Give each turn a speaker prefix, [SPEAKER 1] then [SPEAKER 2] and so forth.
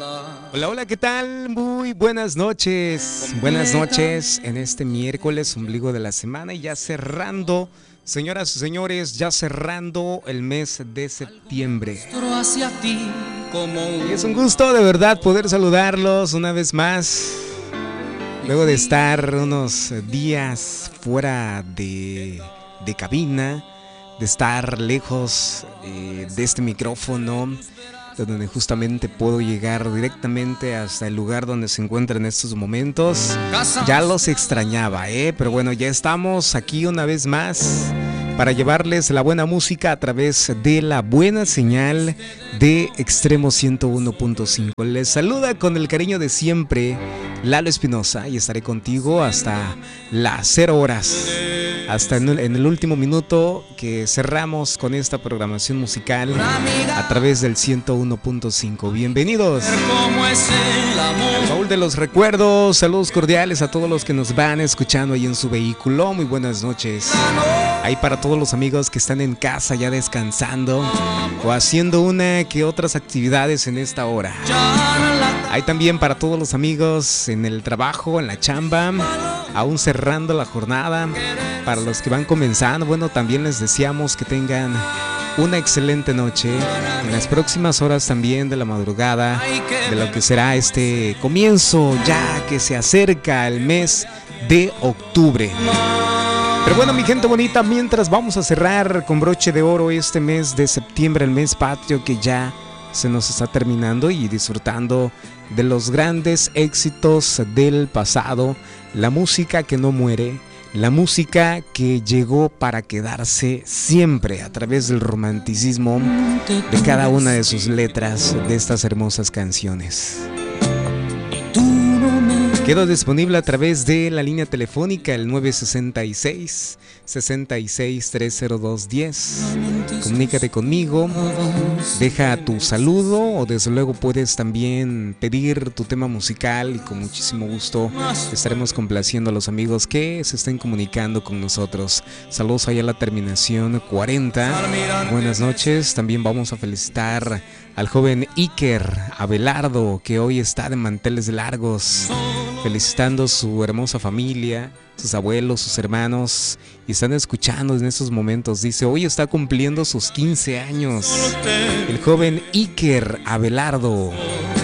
[SPEAKER 1] Hola, hola, ¿qué tal? Muy buenas noches. Buenas noches en este miércoles, ombligo de la semana y ya cerrando, señoras y señores, ya cerrando el mes de septiembre. Y es un gusto de verdad poder saludarlos una vez más. Luego de estar unos días fuera de cabina, de estar lejos de este micrófono, donde justamente puedo llegar directamente hasta el lugar donde se encuentra en estos momentos. Ya los extrañaba, pero bueno, ya estamos aquí una vez más para llevarles la buena música a través de la buena señal de Extremo 101.5. Les saluda con el cariño de siempre Lalo Espinosa y estaré contigo hasta las 0 horas. Hasta en el último minuto que cerramos con esta programación musical a través del 101.5. Bienvenidos al baúl de los recuerdos. Saludos cordiales a todos los que nos van escuchando ahí en su vehículo. Muy buenas noches. Ahí para todos los amigos que están en casa ya descansando o haciendo una que otras actividades en esta hora. Hay también para todos los amigos en el trabajo, en la chamba, aún cerrando la jornada. Para los que van comenzando, bueno, también les deseamos que tengan una excelente noche. En las próximas horas también de la madrugada, de lo que será este comienzo, ya que se acerca el mes de octubre. Pero bueno, mi gente bonita, mientras vamos a cerrar con broche de oro este mes de septiembre, el mes patrio que ya se nos está terminando, y disfrutando de los grandes éxitos del pasado, la música que no muere, la música que llegó para quedarse siempre a través del romanticismo de cada una de sus letras de estas hermosas canciones. Quedo disponible a través de la línea telefónica, el 966-66-30210. Comunícate conmigo, deja tu saludo o desde luego puedes también pedir tu tema musical y con muchísimo gusto estaremos complaciendo a los amigos que se estén comunicando con nosotros. Saludos allá a la terminación 40. Buenas noches, también vamos a felicitar al joven Iker Abelardo, que hoy está de manteles largos, felicitando a su hermosa familia, sus abuelos, sus hermanos, y están escuchando en estos momentos. Dice, hoy está cumpliendo sus 15 años, el joven Iker Abelardo.